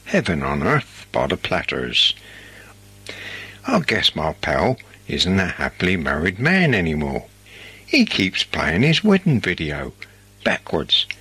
Heaven on Earth by the Platters. I guess my pal isn't a happily married man anymore. He keeps playing his wedding video backwards